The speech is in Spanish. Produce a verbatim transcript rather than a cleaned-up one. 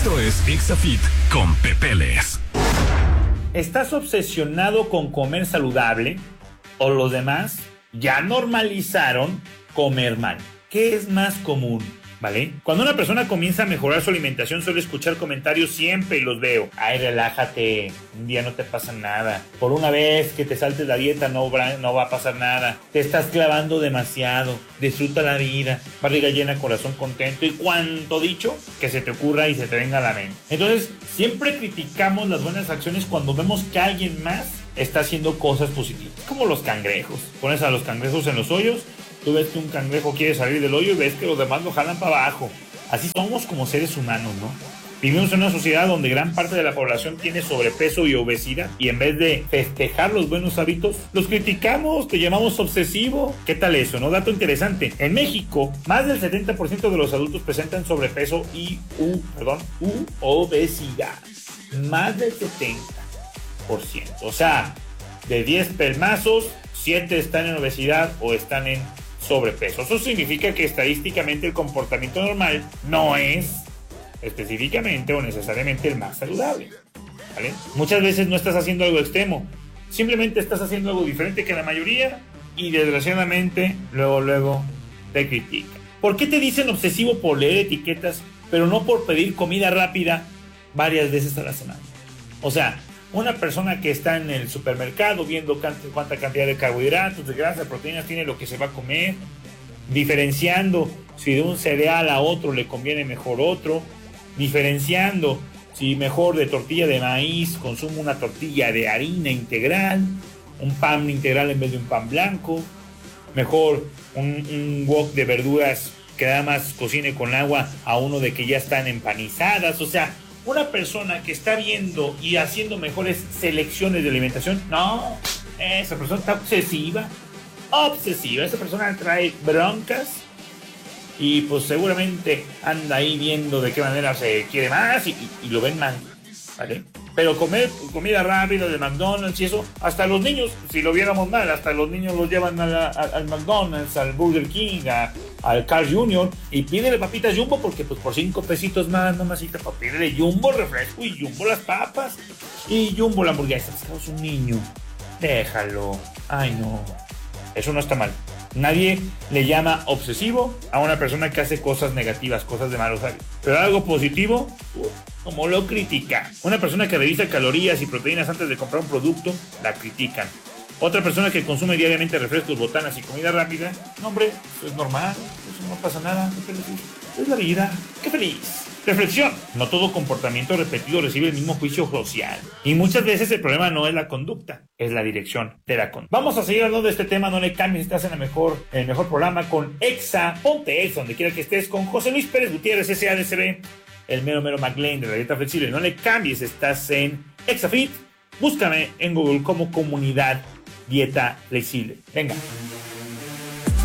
Esto es Exafit con Pepeles. ¿Estás obsesionado con comer saludable o los demás ya normalizaron comer mal? ¿Qué es más común? ¿Vale? Cuando una persona comienza a mejorar su alimentación suele escuchar comentarios siempre y los veo. Ay, relájate, un día no te pasa nada. Por una vez que te saltes la dieta no, no va a pasar nada. Te estás clavando demasiado. Disfruta la vida. Barriga llena, corazón contento y cuanto dicho que se te ocurra y se te venga a la mente. Entonces, siempre criticamos las buenas acciones cuando vemos que alguien más está haciendo cosas positivas. Como los cangrejos. Pones a los cangrejos en los hoyos. Tú ves que un cangrejo quiere salir del hoyo y ves que los demás lo jalan para abajo. Así somos como seres humanos, ¿no? Vivimos en una sociedad donde gran parte de la población tiene sobrepeso y obesidad y en vez de festejar los buenos hábitos, los criticamos, te llamamos obsesivo. ¿Qué tal eso, no? Dato interesante. En México, más del setenta por ciento de los adultos presentan sobrepeso y u, perdón, u obesidad. Más del setenta por ciento. O sea, de diez pelmazos, siete están en obesidad o están en sobrepeso. Eso significa que estadísticamente el comportamiento normal no es específicamente o necesariamente el más saludable, ¿vale? Muchas veces no estás haciendo algo extremo, simplemente estás haciendo algo diferente que la mayoría y desgraciadamente luego luego te critican. ¿Por qué te dicen obsesivo por leer etiquetas, pero no por pedir comida rápida varias veces a la semana? O sea, una persona que está en el supermercado viendo cuánta cantidad de carbohidratos, de grasas, de proteínas tiene lo que se va a comer, diferenciando si de un cereal a otro le conviene mejor otro, diferenciando si mejor de tortilla de maíz consumo una tortilla de harina integral, un pan integral en vez de un pan blanco, mejor un, un wok de verduras que nada más cocine con agua a uno de que ya están empanizadas. O sea, una persona que está viendo y haciendo mejores selecciones de alimentación, no, esa persona está obsesiva, obsesiva, esa persona trae broncas y pues seguramente anda ahí viendo de qué manera se quiere más y, y, y lo ven mal, ¿vale? Pero comer comida rápida de McDonald's y eso, hasta los niños, si lo viéramos mal, hasta los niños los llevan a la, a, al McDonald's, al Burger King, a, al Carl junior y pídele papitas Jumbo porque pues por cinco pesitos más, mamacita, pues pídele Jumbo refresco y Jumbo las papas y Jumbo la hamburguesa. Es un niño, déjalo. Ay no, eso no está mal. Nadie le llama obsesivo a una persona que hace cosas negativas, cosas de malos hábitos. Pero algo positivo, uh, como lo critica. Una persona que revisa calorías y proteínas antes de comprar un producto, la critican. Otra persona que consume diariamente refrescos, botanas y comida rápida, no hombre, eso es normal, eso no pasa nada, es la vida, qué feliz. Reflexión, no todo comportamiento repetido recibe el mismo juicio social. Y muchas veces el problema no es la conducta, es la dirección de la conducta. Vamos a seguir hablando de este tema, no le cambies, estás en el mejor, en el mejor programa con Exa, ponte Exa, donde quiera que estés, con José Luis Pérez Gutiérrez, S A D C B, el mero mero McLean de la dieta flexible. No le cambies, estás en Exafit, búscame en Google como Comunidad Dieta Flexible. Venga.